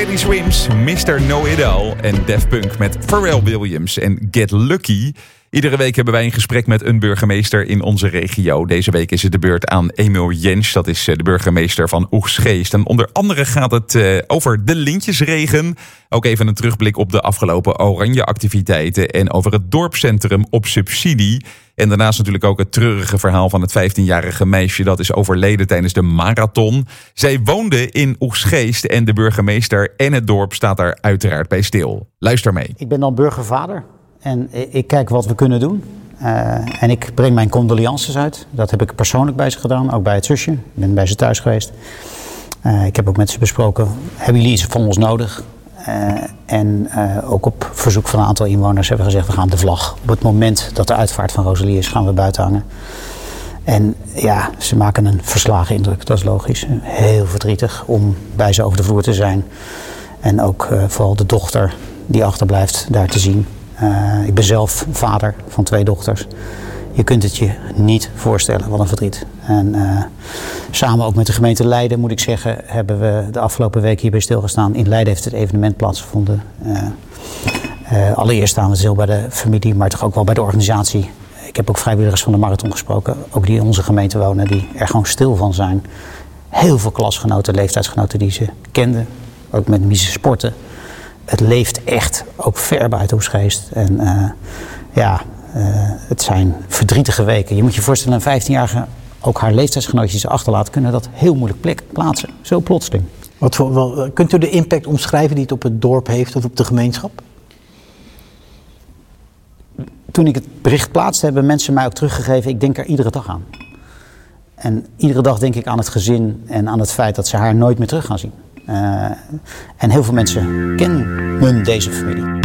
Teddy Swims, Mr. Know-It-All en Daft Punk met Pharrell Williams en Get Lucky. Iedere week hebben wij een gesprek met een burgemeester in onze regio. Deze week is het de beurt aan Emil Jentsch, dat is de burgemeester van Oegstgeest. En onder andere gaat het over de lintjesregen. Ook even een terugblik op de afgelopen Oranje-activiteiten en over het dorpscentrum op subsidie. En daarnaast natuurlijk ook het treurige verhaal van het 15-jarige meisje dat is overleden tijdens de marathon. Zij woonde in Oegstgeest en de burgemeester en het dorp staat daar uiteraard bij stil. Luister mee. Ik ben dan burgervader en ik kijk wat we kunnen doen. En ik breng mijn condolences uit. Dat heb ik persoonlijk bij ze gedaan, ook bij het zusje. Ik ben bij ze thuis geweest. Ik heb ook met ze besproken, hebben jullie iets van ons nodig? En ook op verzoek van een aantal inwoners hebben we gezegd, we gaan de vlag. Op het moment dat de uitvaart van Rosalie is, gaan we buiten hangen. En ja, ze maken een verslagen indruk, dat is logisch. Heel verdrietig om bij ze over de vloer te zijn. En ook vooral de dochter die achterblijft daar te zien. Ik ben zelf vader van 2 dochters. Je kunt het je niet voorstellen, wat een verdriet. En samen ook met de gemeente Leiden, moet ik zeggen, hebben we de afgelopen week hierbij stilgestaan. In Leiden heeft het evenement plaatsgevonden. Allereerst staan we stil bij de familie, maar toch ook wel bij de organisatie. Ik heb ook vrijwilligers van de marathon gesproken, ook die in onze gemeente wonen, die er gewoon stil van zijn. Heel veel klasgenoten, leeftijdsgenoten die ze kenden, ook met wie ze sporten. Het leeft echt, ook ver buiten Oegstgeest. En het zijn verdrietige weken. Je moet je voorstellen, een 15-jarige, ook haar leeftijdsgenootjes ze achterlaat, kunnen dat heel moeilijk plaatsen. Zo plotseling. Kunt u de impact omschrijven die het op het dorp heeft of op de gemeenschap? Toen ik het bericht plaatste, hebben mensen mij ook teruggegeven, ik denk er iedere dag aan. En iedere dag denk ik aan het gezin en aan het feit dat ze haar nooit meer terug gaan zien. En heel veel mensen kennen deze familie.